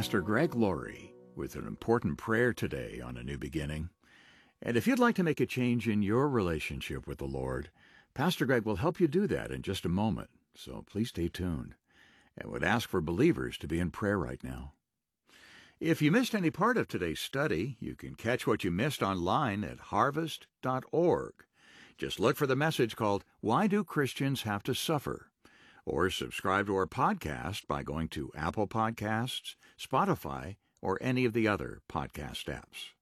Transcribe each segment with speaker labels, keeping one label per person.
Speaker 1: Pastor Greg Laurie with an important prayer today on A New Beginning. And if you'd like to make a change in your relationship with the Lord, Pastor Greg will help you do that in just a moment, so please stay tuned. And would ask for believers to be in prayer right now. If you missed any part of today's study, you can catch what you missed online at harvest.org. Just look for the message called, Why Do Christians Have to Suffer? Or subscribe to our podcast by going to Apple Podcasts, Spotify, or any of the other podcast apps.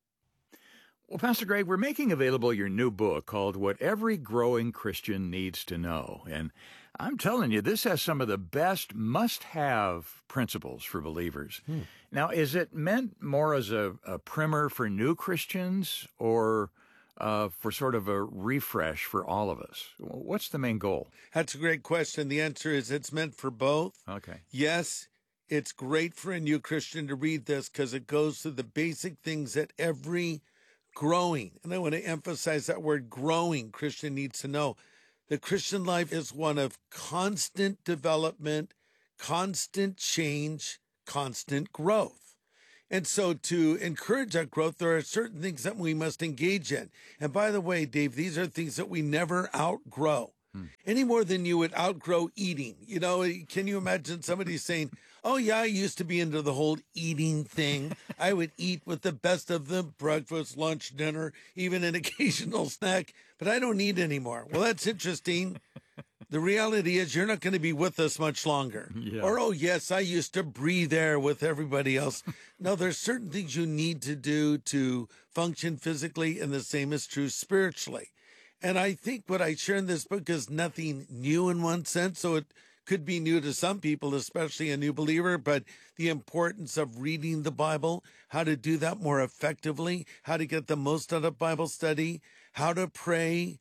Speaker 1: Well, Pastor Greg, we're making available your new book called What Every Growing Christian Needs to Know. And I'm telling you, this has some of the best must-have principles for believers. Now, is it meant more as a primer for new Christians or for sort of a refresh for all of us? What's the main goal?
Speaker 2: That's a great question. The answer is it's meant for both.
Speaker 1: Okay.
Speaker 2: Yes, it's great for a new Christian to read this because it goes through the basic things that every growing, and I want to emphasize that word growing, Christian needs to know. The Christian life is one of constant development, constant change, constant growth. And so to encourage that growth, there are certain things that we must engage in. And by the way, Dave, these are things that we never outgrow. Any more than you would outgrow eating. You know, can you imagine somebody saying, oh, yeah, I used to be into the whole eating thing. I would eat with the best of them, breakfast, lunch, dinner, even an occasional snack, but I don't eat anymore. Well, that's interesting. The reality is you're not going to be with us much longer.
Speaker 1: Yeah.
Speaker 2: Or, oh, yes, I used to breathe air with everybody else. No, there's certain things you need to do to function physically, and the same is true spiritually. And I think what I share in this book is nothing new in one sense, so it could be new to some people, especially a new believer, but the importance of reading the Bible, how to do that more effectively, how to get the most out of Bible study, how to pray,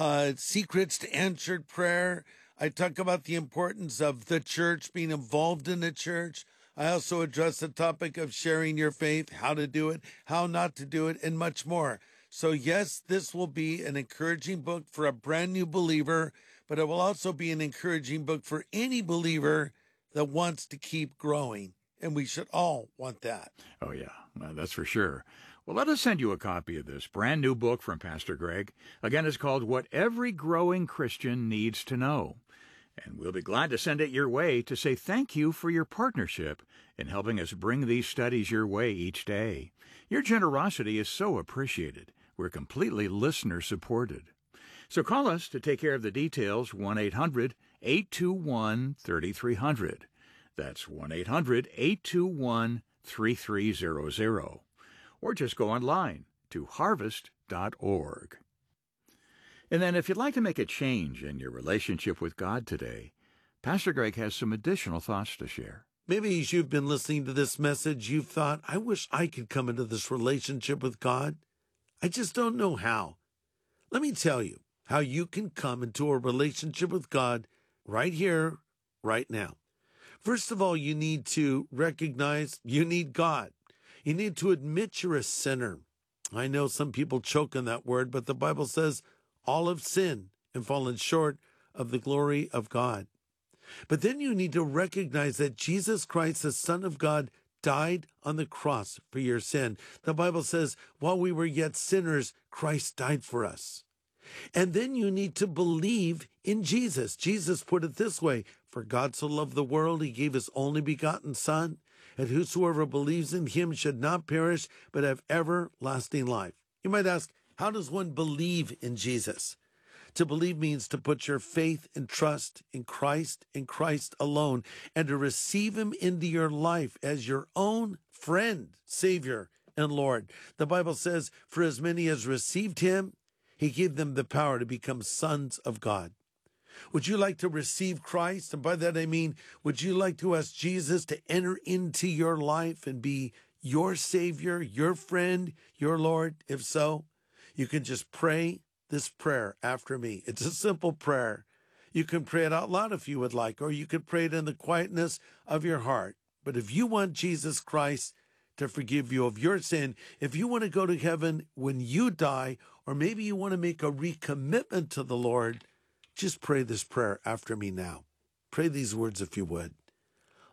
Speaker 2: secrets to answered prayer. I talk about the importance of the church, being involved in the church. I also address the topic of sharing your faith, how to do it, how not to do it, and much more. So yes, this will be an encouraging book for a brand new believer, but it will also be an encouraging book for any believer that wants to keep growing. And we should all want that.
Speaker 1: Oh, yeah, that's for sure. Well, let us send you a copy of this brand new book from Pastor Greg. Again, it's called What Every Growing Christian Needs to Know. And we'll be glad to send it your way to say thank you for your partnership in helping us bring these studies your way each day. Your generosity is so appreciated. We're completely listener-supported. So call us to take care of the details, 1-800-821-3300. That's 1-800-821-3300. Or just go online to harvest.org. And then if you'd like to make a change in your relationship with God today, Pastor Greg has some additional thoughts to share.
Speaker 2: Maybe as you've been listening to this message, you've thought, I wish I could come into this relationship with God. I just don't know how. Let me tell you how you can come into a relationship with God right here, right now. First of all, you need to recognize you need God. You need to admit you're a sinner. I know some people choke on that word, but the Bible says all have sinned and fallen short of the glory of God. But then you need to recognize that Jesus Christ, the Son of God, died on the cross for your sin. The Bible says, while we were yet sinners, Christ died for us. And then you need to believe in Jesus. Jesus put it this way, for God so loved the world, he gave his only begotten Son, and whosoever believes in him should not perish, but have everlasting life. You might ask, how does one believe in Jesus? To believe means to put your faith and trust in Christ alone, and to receive him into your life as your own friend, Savior, and Lord. The Bible says, for as many as received him, he gave them the power to become sons of God. Would you like to receive Christ? And by that I mean, would you like to ask Jesus to enter into your life and be your Savior, your friend, your Lord? If so, you can just pray this prayer after me. It's a simple prayer. You can pray it out loud if you would like, or you could pray it in the quietness of your heart. But if you want Jesus Christ to forgive you of your sin, if you want to go to heaven when you die, or maybe you want to make a recommitment to the Lord, just pray this prayer after me now. Pray these words if you would.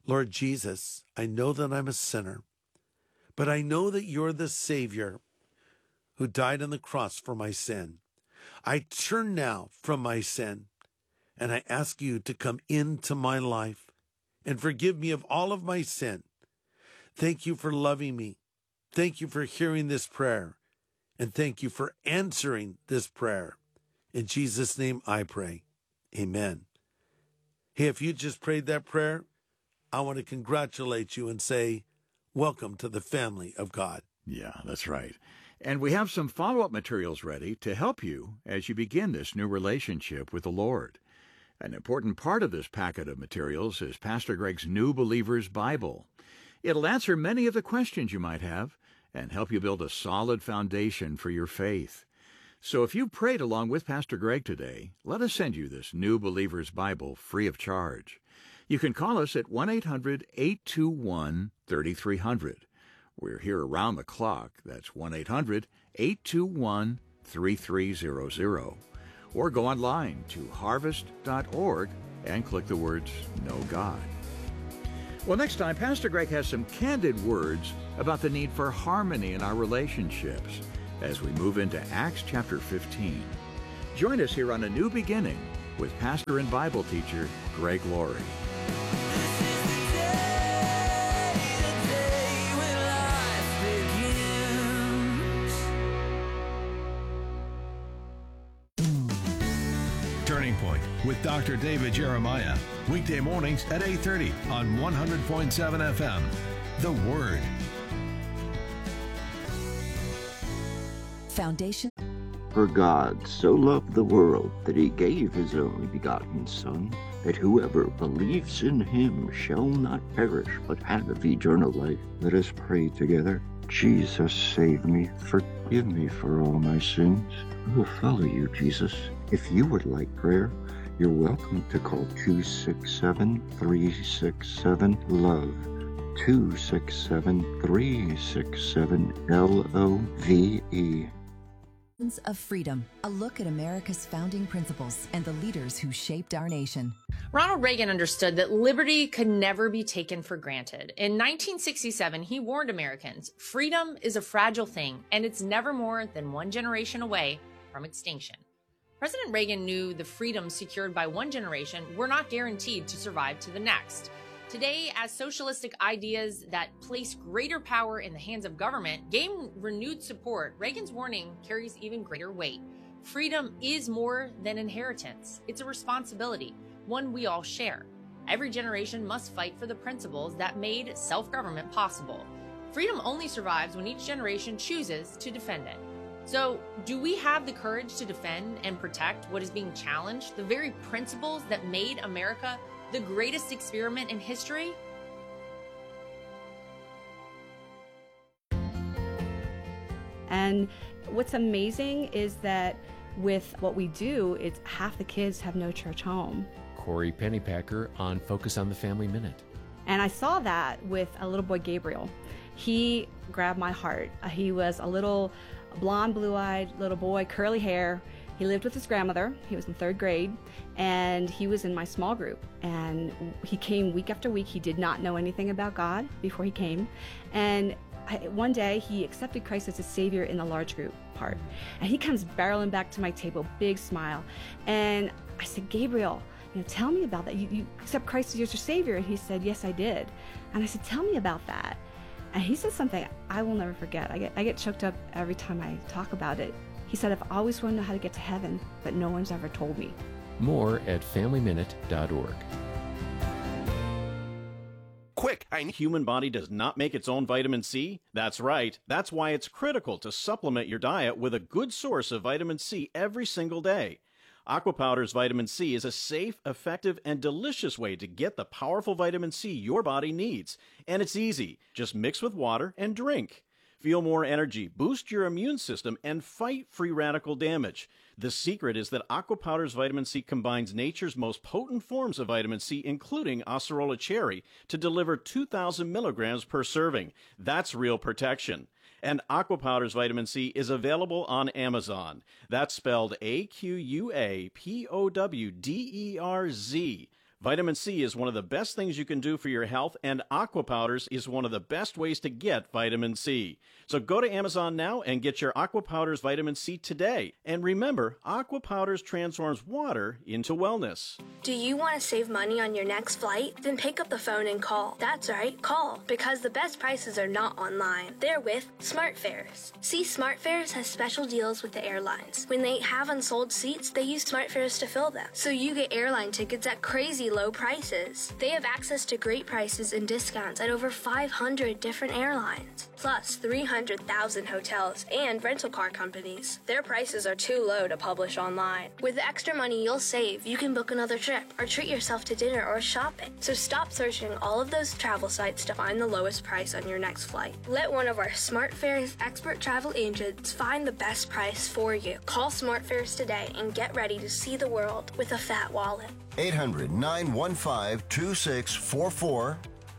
Speaker 2: Lord Jesus, I know that I'm a sinner, but I know that you're the Savior who died on the cross for my sin. I turn now from my sin, and I ask you to come into my life and forgive me of all of my sin. Thank you for loving me. Thank you for hearing this prayer, and thank you for answering this prayer. In Jesus' name I pray. Amen. Hey, if you just prayed that prayer, I want to congratulate you and say, welcome to the family of God.
Speaker 1: Yeah, that's right. And we have some follow-up materials ready to help you as you begin this new relationship with the Lord. An important part of this packet of materials is Pastor Greg's New Believer's Bible. It'll answer many of the questions you might have and help you build a solid foundation for your faith. So if you prayed along with Pastor Greg today, let us send you this New Believer's Bible free of charge. You can call us at 1-800-821-3300. We're here around the clock. That's 1-800-821-3300. Or go online to harvest.org and click the words Know God. Well, next time, Pastor Greg has some candid words about the need for harmony in our relationships as we move into Acts chapter 15. Join us here on A New Beginning with pastor and Bible teacher Greg Laurie.
Speaker 3: Turning Point with Dr. David Jeremiah. Weekday mornings at 8:30 on 100.7 FM. The Word.
Speaker 4: Foundation.
Speaker 5: For God so loved the world that he gave his only begotten Son, that whoever believes in him shall not perish but have eternal life. Let us pray together. Jesus, save me. Forgive me for all my sins. I will follow you, Jesus. If you would like prayer, you're welcome to call 267-367-LOVE. 267-367-LOVE.
Speaker 4: Of Freedom, a look at America's founding principles and the leaders who shaped our nation.
Speaker 6: Ronald Reagan understood that liberty could never be taken for granted. In 1967, he warned Americans, freedom is a fragile thing, and it's never more than one generation away from extinction. President Reagan knew the freedoms secured by one generation were not guaranteed to survive to the next. Today, as socialistic ideas that place greater power in the hands of government gain renewed support, Reagan's warning carries even greater weight. Freedom is more than inheritance. It's a responsibility, one we all share. Every generation must fight for the principles that made self-government possible. Freedom only survives when each generation chooses to defend it. So, do we have the courage to defend and protect what is being challenged, the very principles that made America the greatest experiment in history?
Speaker 7: And what's amazing is that with what we do, it's half the kids have no church home.
Speaker 8: Corey Pennypacker on Focus on the Family Minute.
Speaker 7: And I saw that with a little boy, Gabriel. He grabbed my heart. He was a little blonde, blue-eyed little boy, curly hair. He lived with his grandmother. He was in 3rd grade, and he was in my small group. And he came week after week. He did not know anything about God before he came. And one day, he accepted Christ as his Savior in the large group part. And he comes barreling back to my table, big smile. And I said, Gabriel, tell me about that. You accept Christ as your Savior? And he said, yes, I did. And I said, tell me about that. And he said something I will never forget. I get choked up every time I talk about it. He said, I've always wanted to know how to get to heaven, but no one's ever told me.
Speaker 8: More at FamilyMinute.org.
Speaker 9: Quick, human body does not make its own vitamin C? That's right. That's why it's critical to supplement your diet with a good source of vitamin C every single day. Aquapowder's vitamin C is a safe, effective, and delicious way to get the powerful vitamin C your body needs. And it's easy. Just mix with water and drink. Feel more energy, boost your immune system, and fight free radical damage. The secret is that Aquapowder's vitamin C combines nature's most potent forms of vitamin C, including Acerola cherry, to deliver 2,000 milligrams per serving. That's real protection. And Aquapowder's vitamin C is available on Amazon. That's spelled AQUAPOWDERZ. Vitamin C is one of the best things you can do for your health, and Aqua Powders is one of the best ways to get vitamin C. So go to Amazon now and get your Aqua Powders Vitamin C today. And remember, Aqua Powders transforms water into wellness.
Speaker 10: Do you want to save money on your next flight? Then pick up the phone and call. That's right, call. Because the best prices are not online. They're with SmartFares. See, SmartFares has special deals with the airlines. When they have unsold seats, they use SmartFares to fill them. So you get airline tickets at crazy low prices. They have access to great prices and discounts at over 500 different airlines. Plus 300,000 hotels and rental car companies. Their prices are too low to publish online. With the extra money you'll save, you can book another trip or treat yourself to dinner or shopping. So stop searching all of those travel sites to find the lowest price on your next flight. Let one of our SmartFares expert travel agents find the best price for you. Call SmartFares today and get ready to see the world with a fat wallet.
Speaker 11: 800-915-2644.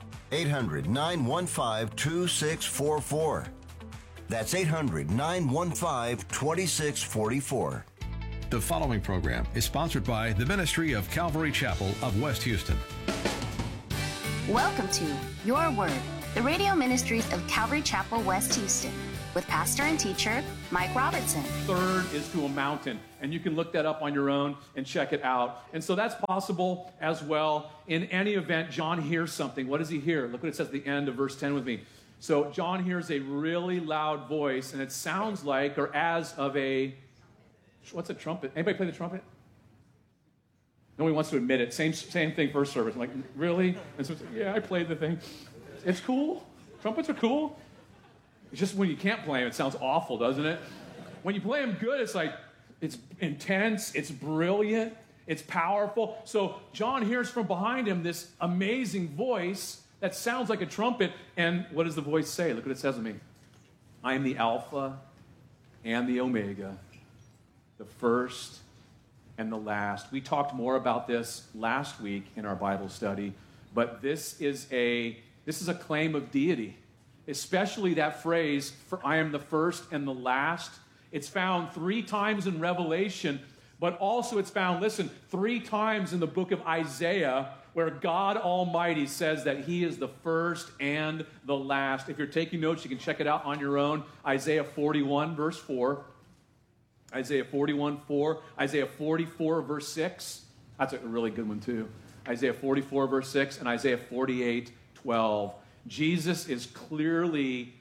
Speaker 11: 800-915-2644. That's 800-915-2644.
Speaker 3: The following program is sponsored by the Ministry of Calvary Chapel of West Houston.
Speaker 12: Welcome to Your Word, the radio ministries of Calvary Chapel, West Houston, with pastor and teacher Mike Robertson.
Speaker 13: Third is to a mountain, and you can look that up on your own and check it out. And so that's possible as well. In any event, John hears something. What does he hear? Look what it says at the end of verse 10 with me. So John hears a really loud voice, and it sounds like, or as of a, what's a trumpet? Anybody play the trumpet? No one wants to admit it. Same thing first service. I'm like, really? And so, yeah, I played the thing. It's cool. Trumpets are cool. It's just when you can't play them, it sounds awful, doesn't it? When you play them good, it's like, it's intense, it's brilliant, it's powerful. So John hears from behind him this amazing voice that sounds like a trumpet. And what does the voice say? Look what it says to me. I am the Alpha and the Omega, the first and the last. We talked more about this last week in our Bible study, but this is a claim of deity, especially that phrase, for I am the first and the last. It's found 3 times in Revelation, but also it's found, listen, 3 times in the book of Isaiah, where God Almighty says that he is the first and the last. If you're taking notes, you can check it out on your own. Isaiah 41, verse 4. Isaiah 41, 4. Isaiah 44, verse 6. That's a really good one, too. Isaiah 44, verse 6, and Isaiah 48, 12. Jesus is clearly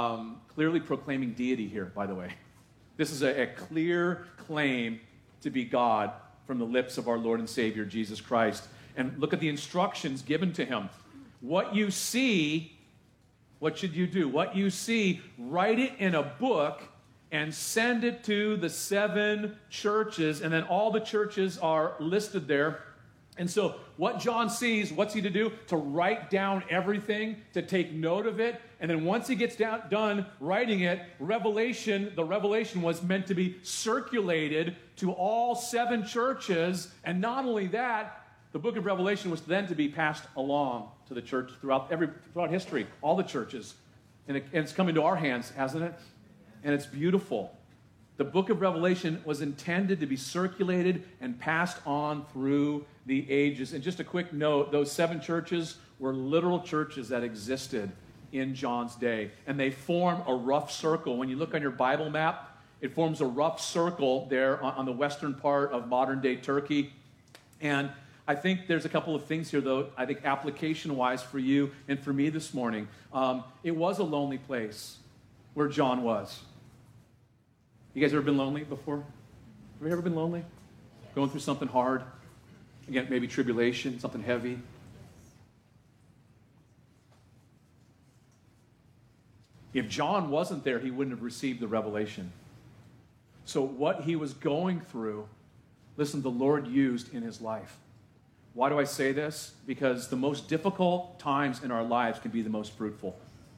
Speaker 13: proclaiming deity here, by the way. This is a clear claim to be God from the lips of our Lord and Savior, Jesus Christ. And look at the instructions given to him. What you see, what should you do? What you see, write it in a book and send it to the 7 churches. And then all the churches are listed there. And so what John sees, what's he to do? To write down everything, to take note of it. And then once he gets done writing it, the revelation was meant to be circulated to all 7 churches. And not only that, the book of Revelation was then to be passed along to the church throughout history, all the churches. And it's come into our hands, hasn't it? And it's beautiful. The book of Revelation was intended to be circulated and passed on through the ages. And just a quick note, those 7 churches were literal churches that existed in John's day. And they form a rough circle. When you look on your Bible map, it forms a rough circle there on the western part of modern-day Turkey. And I think there's a couple of things here, though, I think application-wise for you and for me this morning. It was a lonely place where John was. You guys ever been lonely before? Have you ever been lonely? Going through something hard? Again, maybe tribulation, something heavy. If John wasn't there, he wouldn't have received the revelation. So what he was going through, listen, the Lord used in his life. Why do I say this? Because the most difficult times in our lives can be the most fruitful.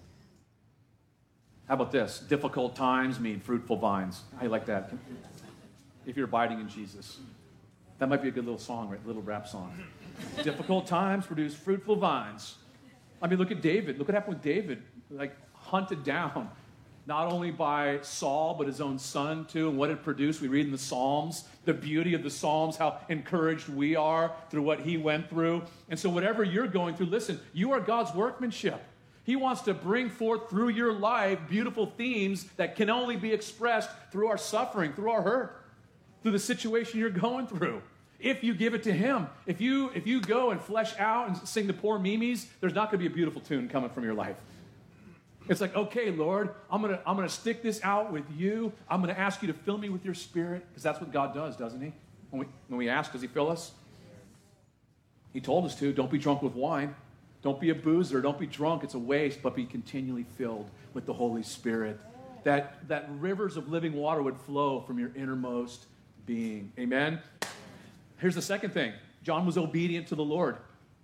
Speaker 13: How about this? Difficult times mean fruitful vines. How you like that? If you're abiding in Jesus. That might be a good little song, right? Little rap song. Difficult times produce fruitful vines. I mean, look at David. Look what happened with David. Like, hunted down. not only by Saul, but his own son too, and what it produced. We read in the Psalms, the beauty of the Psalms, how encouraged we are through what he went through. And so whatever you're going through, listen, you are God's workmanship. He wants to bring forth through your life beautiful themes that can only be expressed through our suffering, through our hurt, through the situation you're going through. If you give it to him, if you go and flesh out and sing the poor Mimis, there's not going to be a beautiful tune coming from your life. It's like, okay, Lord, I'm gonna stick this out with you. I'm gonna ask you to fill me with your Spirit, because that's what God does, doesn't he? When we ask, does he fill us? He told us to. Don't be drunk with wine. Don't be a boozer. Don't be drunk. It's a waste, but be continually filled with the Holy Spirit. That rivers of living water would flow from your innermost being. Amen? Here's the second thing. John was obedient to the Lord.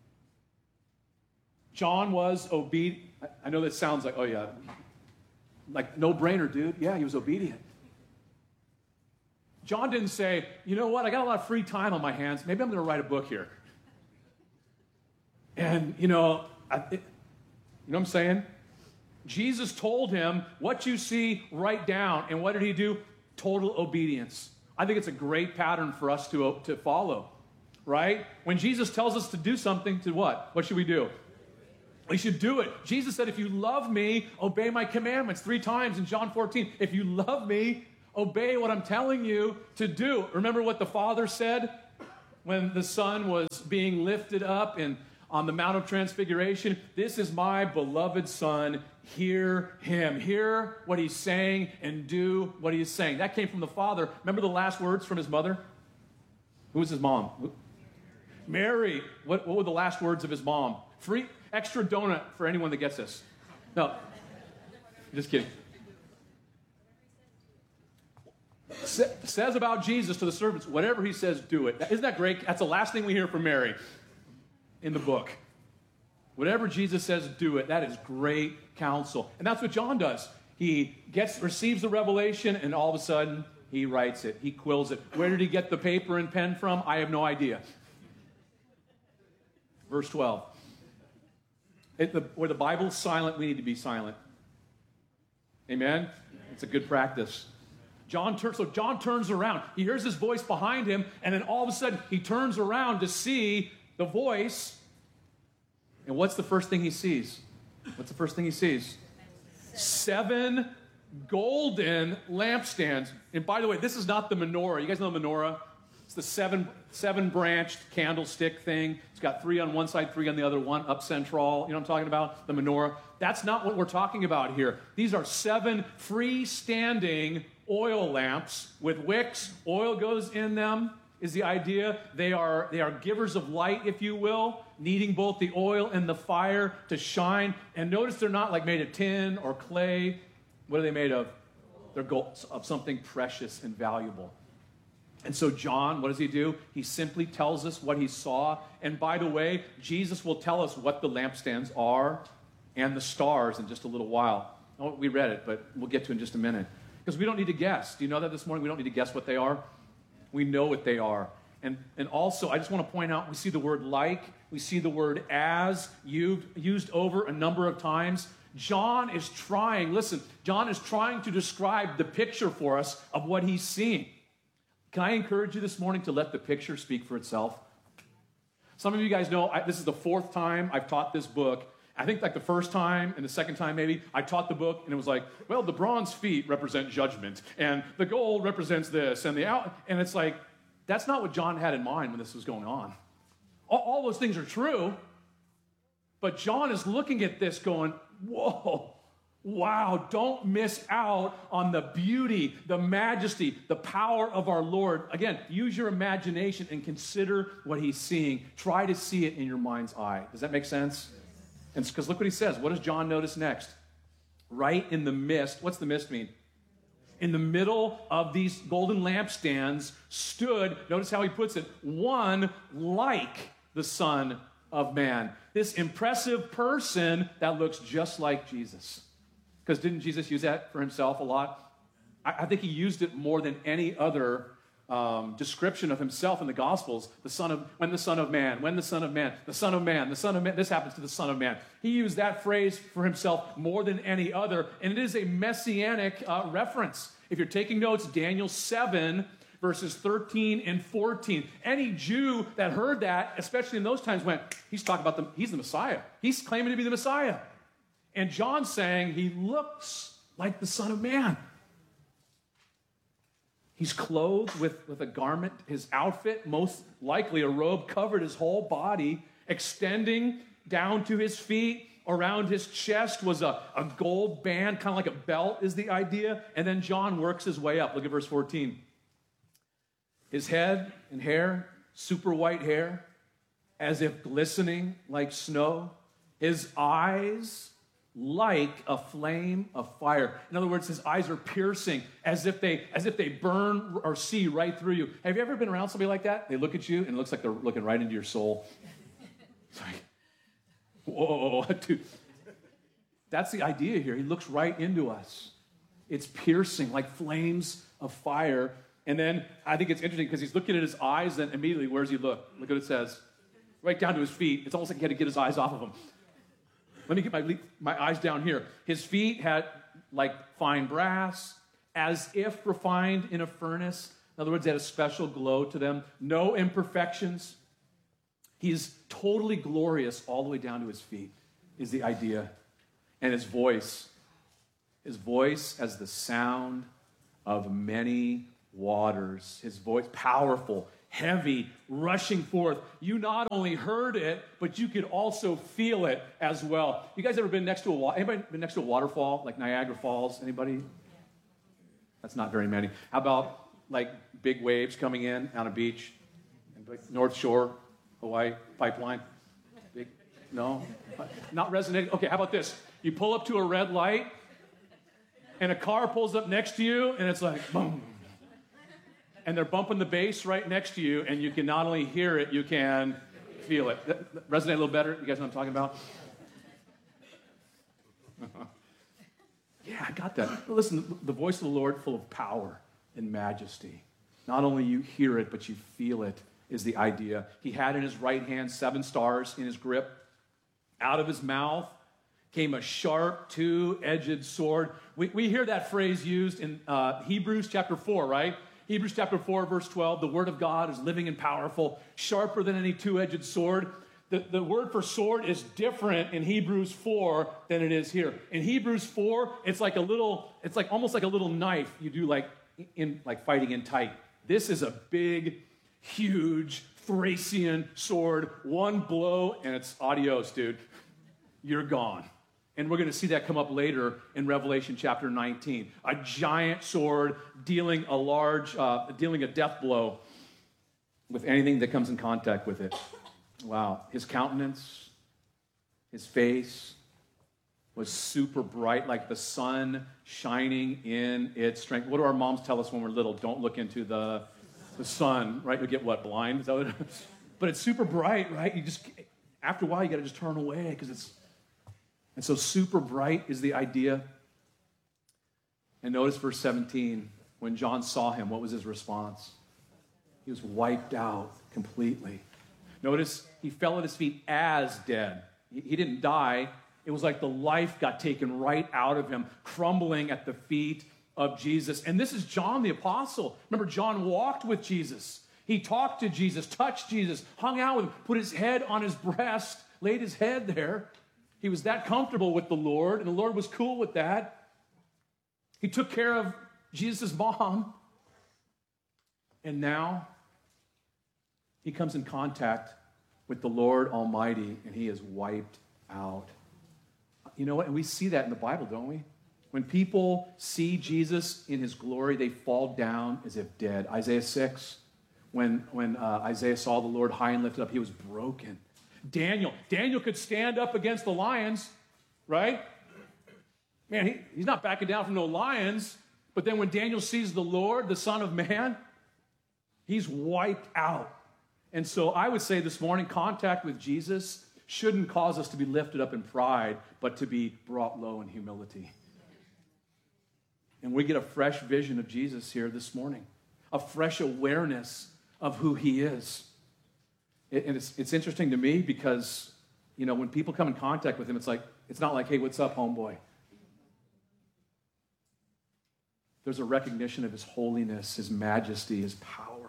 Speaker 13: John was obedient. I know that sounds like, oh yeah, like no-brainer, dude. Yeah, he was obedient. John didn't say, you know what, I got a lot of free time on my hands. Maybe I'm going to write a book here. And, you know what I'm saying? Jesus told him, what you see, write down. And what did he do? Total obedience. I think it's a great pattern for us to follow, right? When Jesus tells us to do something, to what? What should we do? We should do it. Jesus said, if you love me, obey my commandments 3 times in John 14. If you love me, obey what I'm telling you to do. Remember what the Father said when the Son was being lifted up on the Mount of Transfiguration? This is my beloved Son. Hear him. Hear what he's saying and do what he is saying. That came from the Father. Remember the last words from his mother? Who was his mom? Mary. What were the last words of his mom? Free extra donut for anyone that gets this. No, just kidding. Says about Jesus to the servants, whatever he says, do it. Isn't that great? That's the last thing we hear from Mary in the book. Whatever Jesus says, do it. That is great counsel. And that's what John does. He receives the revelation, and all of a sudden, he writes it. He quills it. Where did he get the paper and pen from? I have no idea. Verse 12. Where the Bible's silent, we need to be silent. Amen? It's a good practice. John turns around. He hears his voice behind him, and then all of a sudden, he turns around to see the voice. And what's the first thing he sees? What's the first thing he sees? 7 golden lampstands. And by the way, this is not the menorah. You guys know the menorah? It's the seven-branched candlestick thing. It's got 3 on one side, 3 on the other, 1 up central. You know what I'm talking about? The menorah. That's not what we're talking about here. These are 7 freestanding oil lamps with wicks. Oil goes in them, is the idea. They are givers of light, if you will, needing both the oil and the fire to shine. And notice they're not like made of tin or clay. What are they made of? They're gold, of something precious and valuable. And so John, what does he do? He simply tells us what he saw. And by the way, Jesus will tell us what the lampstands are and the stars in just a little while. Oh, we read it, but we'll get to it in just a minute. Because we don't need to guess. Do you know that this morning? We don't need to guess what they are. We know what they are. And also, I just want to point out, we see the word like, we see the word as used over a number of times. John is trying to describe the picture for us of what he's seeing. Can I encourage you this morning to let the picture speak for itself? Some of you guys know this is the 4th time I've taught this book. I think like the first time and the second time maybe, I taught the book and it was like, well, the bronze feet represent judgment and the gold represents this and and it's like, that's not what John had in mind when this was going on. All those things are true, but John is looking at this going, whoa, wow, don't miss out on the beauty, the majesty, the power of our Lord. Again, use your imagination and consider what he's seeing. Try to see it in your mind's eye. Does that make sense? And because look what he says. What does John notice next? Right in the midst. What's the midst mean? In the middle of these golden lampstands stood, notice how he puts it, one like the Son of Man. This impressive person that looks just like Jesus. Because didn't Jesus use that for himself a lot? I think he used it more than any other description of himself in the Gospels, the Son of Man, the Son of Man, the Son of Man, the Son of Man, this happens to the Son of Man. He used that phrase for himself more than any other, and it is a messianic reference. If you're taking notes, Daniel 7, verses 13 and 14. Any Jew that heard that, especially in those times, went, he's talking about he's the Messiah. He's claiming to be the Messiah. And John's saying he looks like the Son of Man. He's clothed with a garment. His outfit, most likely a robe, covered his whole body, extending down to his feet. Around his chest was a gold band, kind of like a belt is the idea. And then John works his way up. Look at verse 14. His head and hair, super white hair, as if glistening like snow. His eyes like a flame of fire. In other words, his eyes are piercing, as if they burn or see right through you. Have you ever been around somebody like that? They look at you and it looks like they're looking right into your soul. It's like, whoa, dude. That's the idea here. He looks right into us. It's piercing like flames of fire. And then I think it's interesting because he's looking at his eyes, and immediately, where does he look? Look what it says. Right down to his feet. It's almost like he had to get his eyes off of him. Let me get my eyes down here. His feet had like fine brass, as if refined in a furnace. In other words, they had a special glow to them. No imperfections. He's totally glorious all the way down to his feet, is the idea. And his voice as the sound of many waters. His voice, powerful, heavy, rushing forth. You not only heard it, but you could also feel it as well. You guys ever been next to anybody been next to a waterfall, like Niagara Falls? Anybody? That's not very many. How about like big waves coming in on a beach? North Shore, Hawaii pipeline? Big? No? Not resonating? Okay, how about this? You pull up to a red light, and a car pulls up next to you, and it's like, boom. And they're bumping the bass right next to you, and you can not only hear it, you can feel it. That resonate a little better? You guys know what I'm talking about? Yeah, I got that. Listen, the voice of the Lord full of power and majesty. Not only you hear it, but you feel it is the idea. He had in his right hand 7 stars in his grip. Out of his mouth came a sharp, 2-edged sword. We hear that phrase used in Hebrews chapter 4, right? Hebrews chapter 4, verse 12, the word of God is living and powerful, sharper than any 2-edged sword. The word for sword is different in Hebrews 4 than it is here. In Hebrews 4, it's like almost like a little knife you do like fighting in tight. This is a big, huge Thracian sword. One blow and it's adios, dude. You're gone. And we're going to see that come up later in Revelation chapter 19. A giant sword dealing a death blow with anything that comes in contact with it. Wow. His countenance, his face was super bright, like the sun shining in its strength. What do our moms tell us when we're little? Don't look into the sun, right? You'll get what, blind? Is that what it is? But it's super bright, right? After a while, you got to just turn away because it's... And so super bright is the idea. And notice verse 17. When John saw him, what was his response? He was wiped out completely. Notice he fell at his feet as dead. He didn't die. It was like the life got taken right out of him, crumbling at the feet of Jesus. And this is John the Apostle. Remember, John walked with Jesus. He talked to Jesus, touched Jesus, hung out with him, put his head on his breast, laid his head there. He was that comfortable with the Lord, and the Lord was cool with that. He took care of Jesus' mom. And now he comes in contact with the Lord Almighty, and he is wiped out. You know what? And we see that in the Bible, don't we? When people see Jesus in his glory, they fall down as if dead. Isaiah 6, when Isaiah saw the Lord high and lifted up, he was broken. Daniel could stand up against the lions, right? Man, he's not backing down from no lions. But then when Daniel sees the Lord, the Son of Man, he's wiped out. And so I would say this morning, contact with Jesus shouldn't cause us to be lifted up in pride, but to be brought low in humility. And we get a fresh vision of Jesus here this morning. a fresh awareness of who he is. And it's interesting to me because, you know, when people come in contact with him, it's not like, hey, what's up, homeboy? There's a recognition of his holiness, his majesty, his power.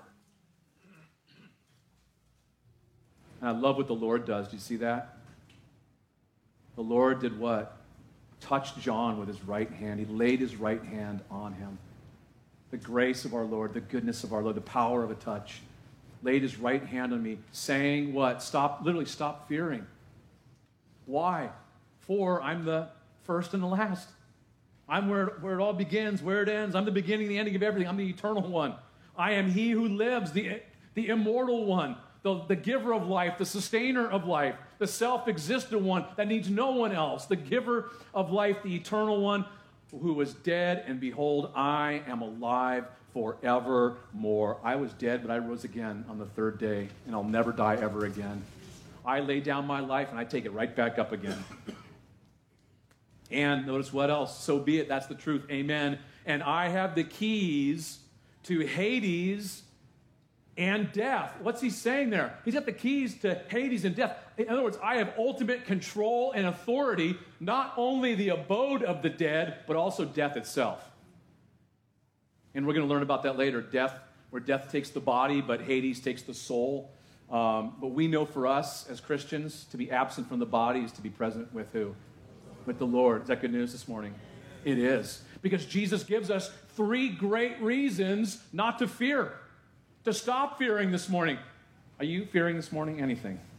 Speaker 13: And I love what the Lord does. Do you see that? The Lord did what? Touched John with his right hand. He laid his right hand on him. The grace of our Lord, the goodness of our Lord, the power of a touch. Laid his right hand on me, saying what? Stop fearing. Why? For I'm the first and the last. I'm where it all begins, where it ends. I'm the beginning, the ending of everything. I'm the eternal one. I am he who lives, the immortal one, the giver of life, the sustainer of life, the self-existent one that needs no one else, the giver of life, the eternal one who was dead, and behold, I am alive forevermore. I was dead, but I rose again on the third day, and I'll never die ever again. I lay down my life, and I take it right back up again. And notice what else? So be it. That's the truth. Amen. And I have the keys to Hades and death. What's he saying there? He's got the keys to Hades and death. In other words, I have ultimate control and authority, not only the abode of the dead, but also death itself. And we're going to learn about that later. Death, where death takes the body, but Hades takes the soul. But we know for us as Christians, to be absent from the body is to be present with who? With the Lord. Is that good news this morning? It is. Because Jesus gives us 3 great reasons not to fear, to stop fearing this morning. Are you fearing this morning anything?